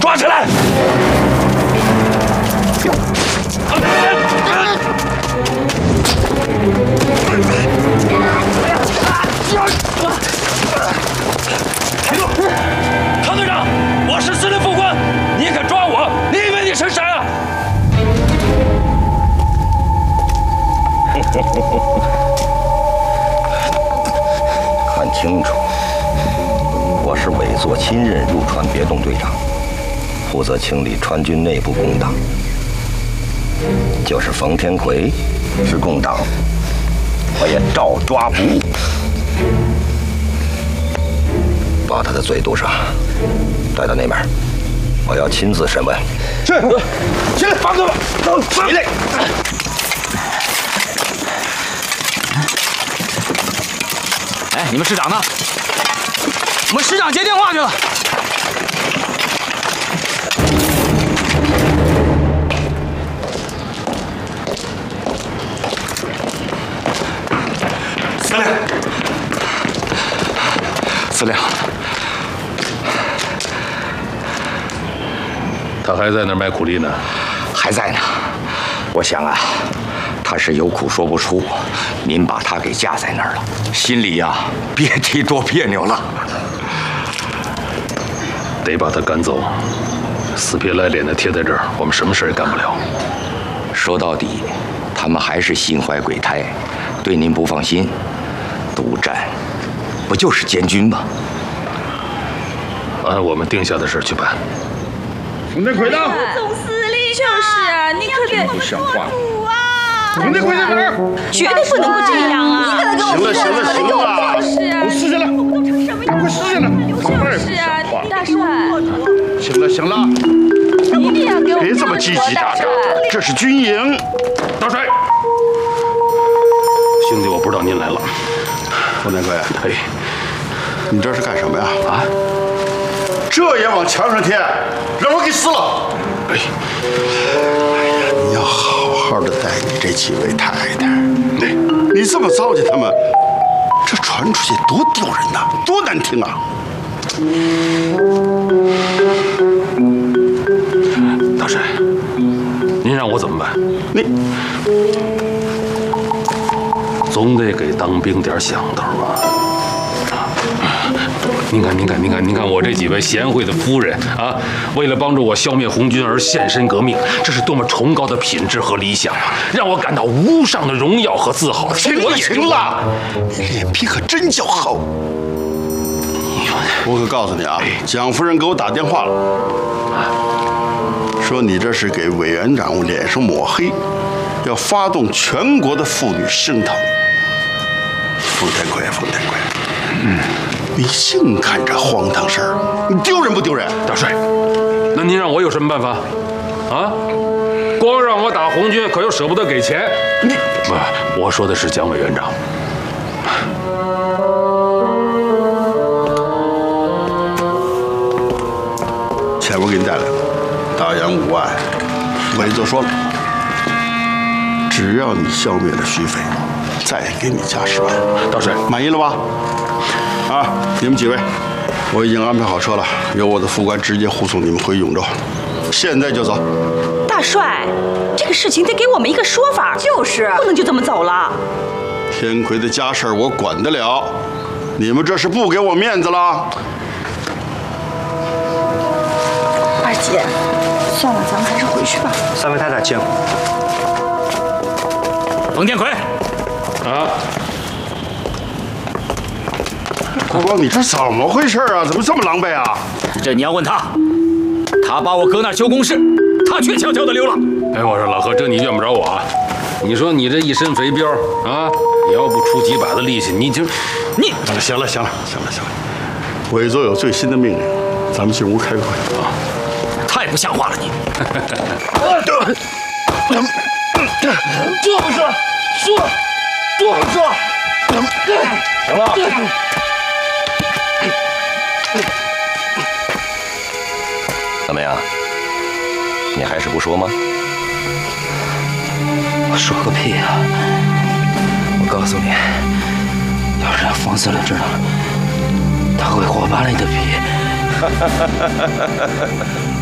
抓起来！停住！唐队长，我是司令副官，你敢抓我？你以为你是谁啊？ 看清楚，我是委座亲任入川别动队长，负责清理川军内部共党。就是冯天奎是共党，我也照抓不误。把他的嘴堵上，带到那边，我要亲自审问。 是，起来，放他吧，起来。 哎，你们师长呢？我们师长接电话去了。 司令，司令， 他还在那儿卖苦力呢， 还在呢。我想啊，他是有苦说不出，您把他给架在那儿了，心里呀，别提多别扭了。 得把他赶走，死皮赖脸的贴在这儿，我们什么事也干不了。 说到底，他们还是心怀鬼胎，对您不放心。督战，不就是监军吗？ 按我们定下的事去办。 冯天奎呢？ 总司令就是啊，你可别不像话。 冯天奎在哪儿？ 绝对不能够这样啊！ 行了，行了，行了， 就是啊， 都撕下来， 我们都成什么样？ 快撕下来！ 就是啊，大帅， 行了，行了， 一定要给我们别这么叽叽喳喳，这是军营。 大帅，兄弟，我不知道您来了。 冯天奎， 哎， 你这是干什么呀？ 啊， 这也往墙上贴，让我给撕了！ 哎， 你要好好的待你这几位太太。你这么糟践他们，这传出去多丢人呐，多难听啊！ 大帅，您让我怎么办？ 你总得给当兵点响头啊！您看，我这几位贤惠的夫人啊，为了帮助我消灭红军而献身革命，这是多么崇高的品质和理想啊！让我感到无上的荣耀和自豪。 行了，行了，你脸皮可真叫厚。我可告诉你啊，蒋夫人给我打电话了，说你这是给委员长脸上抹黑，要发动全国的妇女声讨。冯天奎，冯天奎，你净干这荒唐事儿，你丢人不丢人？ 大帅，那您让我有什么办法？啊？光让我打红军，可又舍不得给钱。你不，我说的是蒋委员长。 钱我给你带来了，大洋5万。委座说了，只要你消灭了徐飞，再给你加10万。 大帅， 满意了吧？啊，你们几位，我已经安排好车了，由我的副官直接护送你们回永州，现在就走。 大帅，这个事情得给我们一个说法，就是不能就这么走了。 天奎的家事我管得了，你们这是不给我面子了。 二姐，算了，咱们还是回去吧。 三位太太，请。 冯天奎， 啊， 国光，你这怎么回事啊？怎么这么狼狈啊？ 这你要问他，他把我搁那儿修工事，他却悄悄地溜了。 哎，我说老何，这你怨不着我啊。你说你这一身肥膘啊，你要不出几把子力气，你就你…… 行了，委座有最新的命令，咱们进屋开个会啊。 太不像话了你！ 做不做？做不做？行了。 怎么样？你还是不说吗？ 我说个屁呀！我告诉你，要是让冯司令知道了，他会火扒了你的皮。